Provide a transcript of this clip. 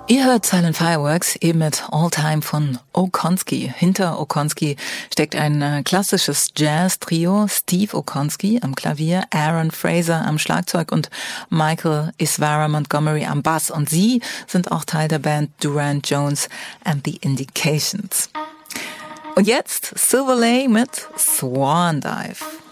Ihr hört Silent Fireworks eben mit All Time von Okonski. Hinter Okonski steckt ein klassisches Jazz-Trio. Steve Okonski am Klavier, Aaron Fraser am Schlagzeug und Michael Isvara Montgomery am Bass. Und sie sind auch Teil der Band Durand Jones and the Indications. Und jetzt Silverlay mit Swan Dive.